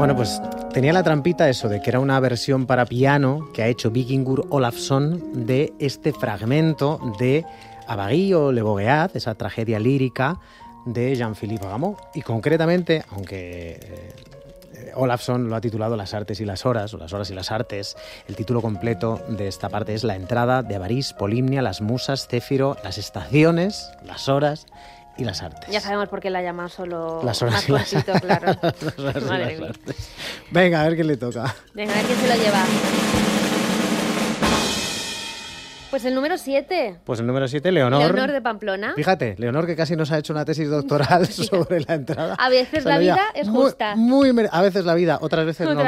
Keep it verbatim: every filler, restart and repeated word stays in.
Bueno, pues tenía la trampita eso de que era una versión para piano que ha hecho Víkingur Ólafsson de este fragmento de Abagui o Le Bogeat, esa tragedia lírica de Jean-Philippe Rameau. Y concretamente, aunque eh, Ólafsson lo ha titulado Las artes y las horas, o Las horas y las artes, el título completo de esta parte es La entrada de Avarís, Polimnia, las musas, Céfiro, las estaciones, las horas y las artes. Ya sabemos por qué la llama solo las horas más y las, cortito, claro. las horas Madre y las mía. artes. Venga, a ver quién le toca. Venga, a ver quién se lo lleva. Pues el número siete. Pues el número siete, Leonor. Leonor de Pamplona. Fíjate, Leonor que casi nos ha hecho una tesis doctoral sobre la entrada. A veces Se la lo lleva vida es muy, justa. Muy, mere- a veces la vida, otras veces Otras no.